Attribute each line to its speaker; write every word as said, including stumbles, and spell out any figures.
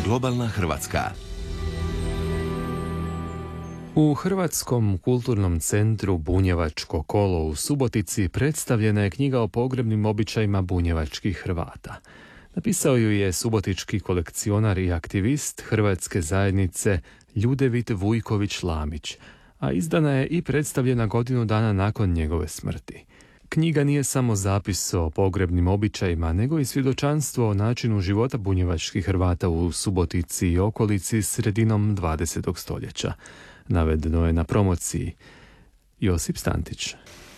Speaker 1: Globalna Hrvatska.
Speaker 2: U Hrvatskom kulturnom centru Bunjevačko kolo u Subotici predstavljena je knjiga o pogrebnim običajima bunjevačkih Hrvata. Napisao ju je subotički kolekcionar i aktivist Hrvatske zajednice Ljudevit Vujković-Lamić, a izdana je i predstavljena godinu dana nakon njegove smrti. Knjiga nije samo zapis o pogrebnim običajima, nego i svjedočanstvo o načinu života bunjevačkih Hrvata u Subotici i okolici sredinom dvadesetog stoljeća. Navedeno je na promociji. Josip Stantić.